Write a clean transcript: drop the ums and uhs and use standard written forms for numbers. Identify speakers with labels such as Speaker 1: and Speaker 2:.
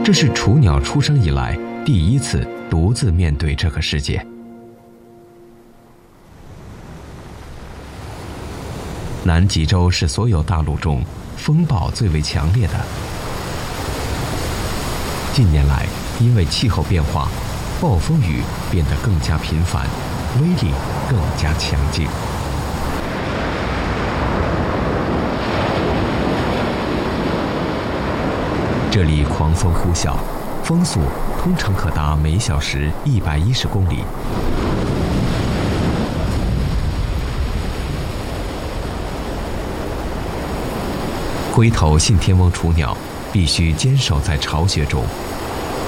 Speaker 1: 这是雏鸟出生以来第一次独自面对这个世界。南极洲是所有大陆中风暴最为强烈的。近年来，因为气候变化，暴风雨变得更加频繁，威力更加强劲。这里狂风呼啸，风速通常可达每小时110公里。龟头信天翁雏鸟必须坚守在巢穴中，